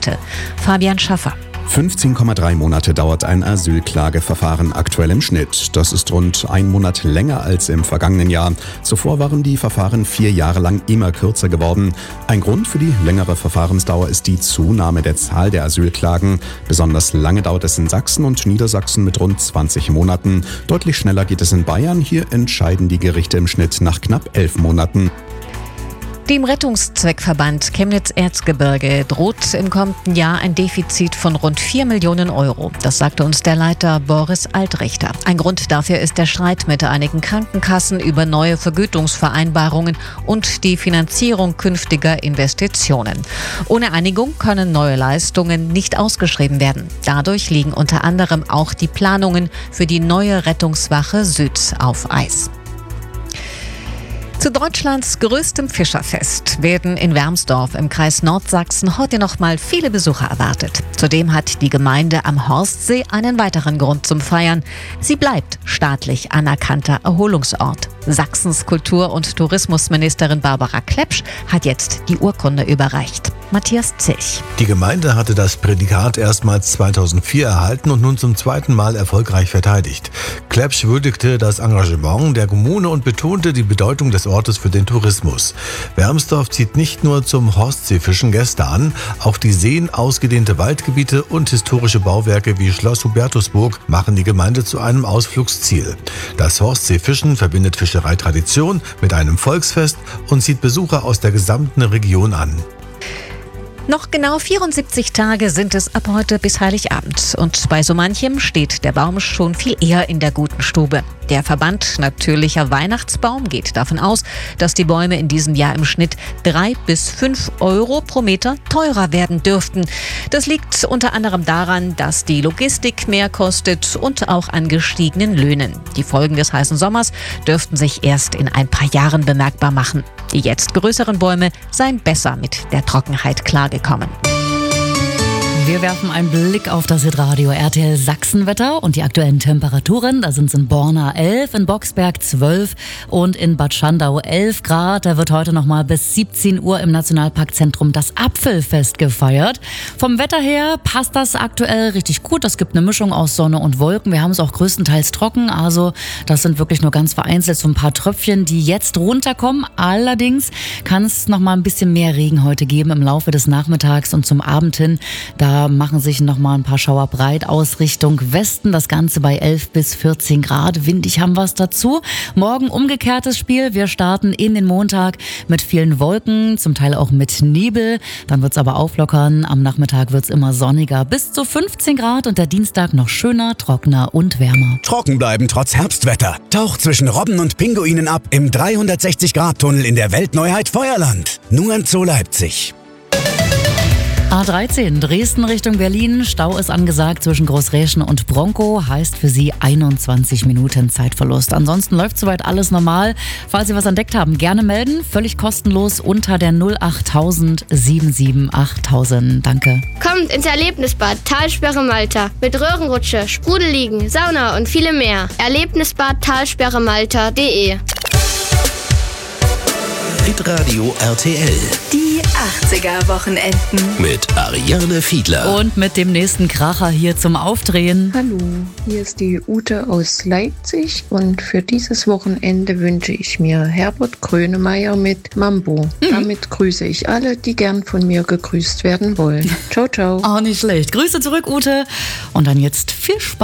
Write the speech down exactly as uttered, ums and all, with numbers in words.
Monate. Fabian Schaffer. fünfzehn Komma drei Monate dauert ein Asylklageverfahren aktuell im Schnitt. Das ist rund ein Monat länger als im vergangenen Jahr. Zuvor waren die Verfahren vier Jahre lang immer kürzer geworden. Ein Grund für die längere Verfahrensdauer ist die Zunahme der Zahl der Asylklagen. Besonders lange dauert es in Sachsen und Niedersachsen mit rund zwanzig Monaten. Deutlich schneller geht es in Bayern. Hier entscheiden die Gerichte im Schnitt nach knapp elf Monaten. Dem Rettungszweckverband Chemnitz-Erzgebirge droht im kommenden Jahr ein Defizit von rund vier Millionen Euro. Das sagte uns der Leiter Boris Altrichter. Ein Grund dafür ist der Streit mit einigen Krankenkassen über neue Vergütungsvereinbarungen und die Finanzierung künftiger Investitionen. Ohne Einigung können neue Leistungen nicht ausgeschrieben werden. Dadurch liegen unter anderem auch die Planungen für die neue Rettungswache Süd auf Eis. Zu Deutschlands größtem Fischerfest werden in Wermsdorf im Kreis Nordsachsen heute noch mal viele Besucher erwartet. Zudem hat die Gemeinde am Horstsee einen weiteren Grund zum Feiern. Sie bleibt staatlich anerkannter Erholungsort. Sachsens Kultur- und Tourismusministerin Barbara Klepsch hat jetzt die Urkunde überreicht. Matthias Zilch. Die Gemeinde hatte das Prädikat erstmals zweitausendvier erhalten und nun zum zweiten Mal erfolgreich verteidigt. Klepsch würdigte das Engagement der Kommune und betonte die Bedeutung des Ortes für den Tourismus. Wermsdorf zieht nicht nur zum Hostseefischen Gäste an, auch die Seen, ausgedehnte Waldgebiete und historische Bauwerke wie Schloss Hubertusburg machen die Gemeinde zu einem Ausflugsziel. Das Hostseefischen verbindet Fischereitradition mit einem Volksfest und zieht Besucher aus der gesamten Region an. Noch genau vierundsiebzig Tage sind es ab heute bis Heiligabend. Und bei so manchem steht der Baum schon viel eher in der guten Stube. Der Verband Natürlicher Weihnachtsbaum geht davon aus, dass die Bäume in diesem Jahr im Schnitt drei bis fünf Euro pro Meter teurer werden dürften. Das liegt unter anderem daran, dass die Logistik mehr kostet und auch an gestiegenen Löhnen. Die Folgen des heißen Sommers dürften sich erst in ein paar Jahren bemerkbar machen. Die jetzt größeren Bäume seien besser mit der Trockenheit klargekommen. Wir werfen einen Blick auf das Hitradio R T L Sachsenwetter und die aktuellen Temperaturen. Da sind es in Borna elf, in Boxberg zwölf und in Bad Schandau elf Grad. Da wird heute noch mal bis siebzehn Uhr im Nationalparkzentrum das Apfelfest gefeiert. Vom Wetter her passt das aktuell richtig gut. Es gibt eine Mischung aus Sonne und Wolken. Wir haben es auch größtenteils trocken. Also das sind wirklich nur ganz vereinzelt so ein paar Tröpfchen, die jetzt runterkommen. Allerdings kann es noch mal ein bisschen mehr Regen heute geben im Laufe des Nachmittags und zum Abend hin. Da machen sich noch mal ein paar Schauer breit aus Richtung Westen. Das Ganze bei elf bis vierzehn Grad. Windig haben wir es dazu. Morgen umgekehrtes Spiel. Wir starten in den Montag mit vielen Wolken, zum Teil auch mit Nebel. Dann wird es aber auflockern. Am Nachmittag wird es immer sonniger. Bis zu fünfzehn Grad und der Dienstag noch schöner, trockener und wärmer. Trocken bleiben trotz Herbstwetter. Taucht zwischen Robben und Pinguinen ab im dreihundertsechzig Grad Tunnel in der Weltneuheit Feuerland. Nur im Zoo Leipzig. A dreizehn, Dresden Richtung Berlin. Stau ist angesagt zwischen Großräschen und Bronkow. Heißt für Sie einundzwanzig Minuten Zeitverlust. Ansonsten läuft soweit alles normal. Falls Sie was entdeckt haben, gerne melden. Völlig kostenlos unter der null acht tausend sieben sieben acht tausend. Danke. Kommt ins Erlebnisbad Talsperre Malta. Mit Röhrenrutsche, Sprudelliegen, Sauna und viele mehr. Erlebnisbad talsperre malta punkt de. Hitradio R T L. Die achtziger-Wochenenden. Mit Ariane Fiedler. Und mit dem nächsten Kracher hier zum Aufdrehen. Hallo, hier ist die Ute aus Leipzig und für dieses Wochenende wünsche ich mir Herbert Grönemeyer mit Mambo. Mhm. Damit grüße ich alle, die gern von mir gegrüßt werden wollen. Ciao, ciao. Auch nicht schlecht. Grüße zurück, Ute. Und dann jetzt viel Spaß.